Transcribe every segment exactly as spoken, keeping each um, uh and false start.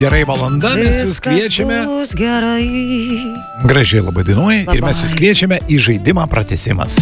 Gerai valanda, mes jūs kviečiame. Viskas bus gerai. Gražiai labai dainuoja ir mes jūs Labai. kviečiame į žaidimą pratęsimas.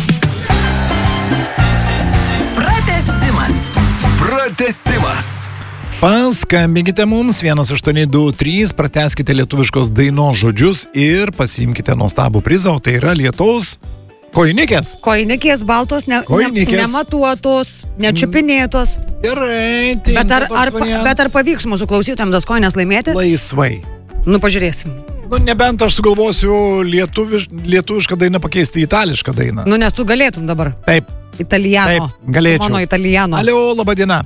Pratęsimas. Pratęsimas. Paskambinkite mums vienas aštuoni du trys, pratęskite lietuviškos dainos žodžius ir pasiimkite nuostabų prizą, o tai yra lietaus kojinikės. Kojinikės baltos, ne, ne, Kojinikės. nematuotos, nečiupinėtos. Gerai, Bet ar, tinka ar, toks variantas. bet ar pavyks mūsų klausytojams tas kojines laimėti? Laisvai. Nu, pažiūrėsim. Nu, nebent aš sugalvosiu lietuviš, lietuvišką dainą pakeisti į itališką dainą. Nu, nes tu galėtum dabar. Taip, Italiano. taip, galėčiau. Mano italiano. Alio, laba diena.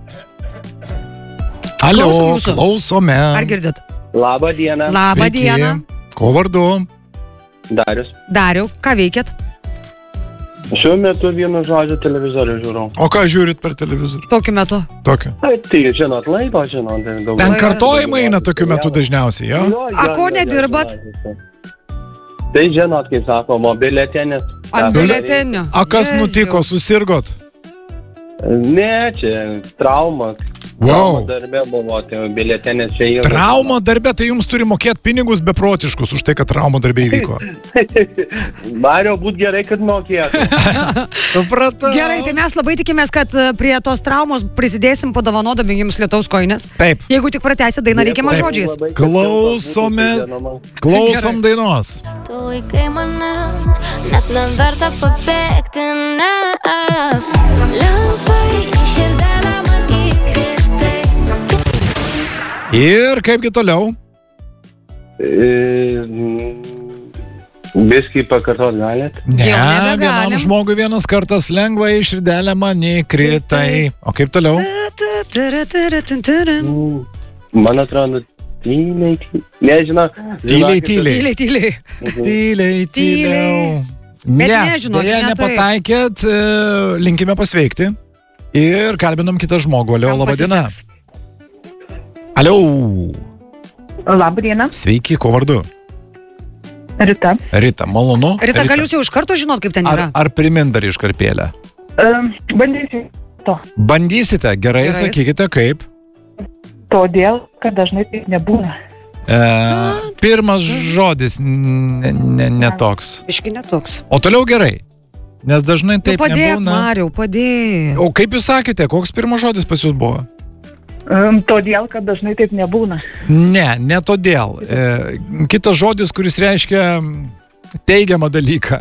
Alio, Klausom jūsų. klausome. Ar girdit? Labą dieną, Labą Sveiki. dieną. Ko vardu? Darius. Dariau, ką veikėt? Šiuo metu vienu žodžiu televizorių žiūrau. O ką žiūrit per televizorių? Tokiu metu. Tokiu. Tai, tai žinot, laido, žinot. tai daug- Ten kartojimai eina tokiu metu dažniausiai, jo? Jo, A, jo, ko jo, nedirbat? jo, Tai žinot, kaip sakoma, biuletenis. Ant Ką biuletenio. A kas Jėzau. nutiko, susirgot? daryt? Ne, čia trauma. Wow. Trauma darbė buvo, tai biuletenis čia yra. Trauma darbe, tai jums turi mokėti pinigus beprotiškus už tai, kad trauma darbe įvyko. Mario, būt gerai, kad mokėtų. Supratau. Gerai, tai mes labai tikimės, kad e, prie tos traumos prisidėsim padovanodami jums lietaus kojines. Taip, Jeigu tik pratęsit dainą reikiamą Taip. žodžiais. Labai, kad Klausome. būtų žinoma. klausom dainos. Tu laikai mane, net neverta pabėgti, nes lengvai į širdelę man įkritai. Ir kaipgi toliau? E, Biskį pakartot galit? Ne, Jau nebegalim. vienam žmogui vienas kartas lengvai į širdelę mane kritai. O kaip toliau? Mm, Man atrodo, tyliai, tyliai. Nežinau. Tyliai, tyliai. Tyliai, tyliai. Tyliai, tyliau. Bet Ne, nežinokit, deja, ne taip. nepataikėt, e, linkime pasveikti. Ir kalbinam kitą žmogų. Alio, Kam laba diena. pasiseks? Alio. Labą dieną, Sveiki, ko vardu? Rita. Rita, malonu. Rita, gal jūs jau iš karto žinot, kaip ten Ar, yra? ar primint dar iškarpėlę? Um, bandysiu to. Bandysite, gerai, Gerai. sakykite kaip. Todėl, kad dažnai taip nebūna. E, pirmas žodis ne, ne, ne toks. Iški netoks. O toliau gerai. Nes dažnai Tu taip padėk, nebūna. Mariau, padėk. O kaip jūs sakėte, koks pirmas žodis pas jūs buvo? Um, todėl, kad dažnai taip nebūna. Ne, ne todėl. E, kitas žodis, kuris reiškia teigiamą dalyką.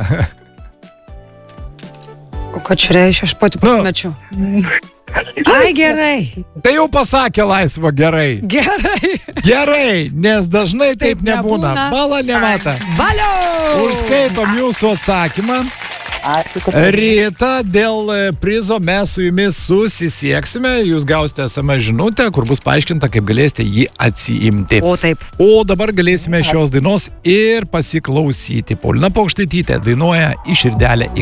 O ką čia reiškia, aš pati Nu. pasimečiau. Ai, gerai. Tai jau pasakė laisva gerai. Gerai. Gerai, nes dažnai taip, Taip nebūna. nebūna. Bala nemata. Valio. Užskaitom jūsų atsakymą. Ačiū, kad... Rita, dėl e, prizo mes su jumis susisieksime. Jūs gausite es em es žinutę, kur bus paaiškinta, kaip galėsite jį atsiimti. O taip. O dabar galėsime šios dainos ir pasiklausyti. Paulina Paukštaitytė dainuoja į širdelę.